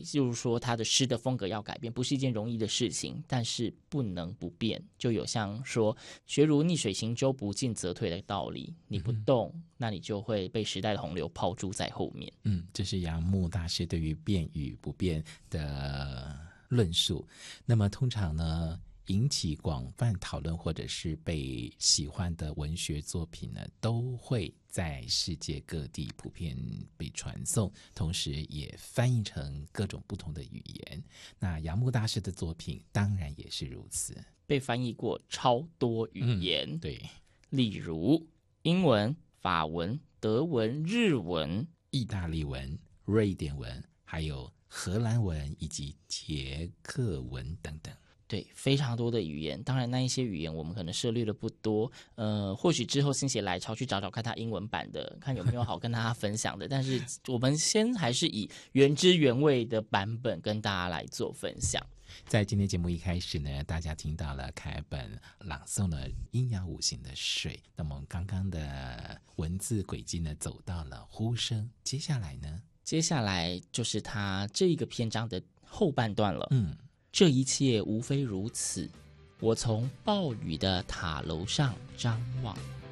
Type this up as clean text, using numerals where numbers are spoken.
就是说他的诗的风格要改变，不是一件容易的事情，但是不能不变。就有像说学如逆水行舟，不进则退的道理，你不动，那你就会被时代的洪流抛诸在后面。 这是杨牧大师对于变与不变的论述。那么通常呢，引起广泛讨论或者是被喜欢的文学作品呢，都会在世界各地普遍被传颂，同时也翻译成各种不同的语言。那杨牧大师的作品当然也是如此， 被翻译过超多语言。 对， 例如英文、法文、德文、日文、 意大利文、瑞典文，还有荷兰文以及捷克文等等。 对，非常多的语言。当然那一些语言我们可能涉猎的不多，或许之后心血来潮去找找看他英文版的，看有没有好跟大家分享的。但是我们先还是以原汁原味的版本跟大家来做分享。 在今天节目一开始呢，大家听到了凯本朗诵了阴阳五行的水，那么刚刚的文字轨迹呢，走到了呼声。接下来呢？ 接下来就是他这一个篇章的后半段了。这一切无非如此，我从暴雨的塔楼上张望。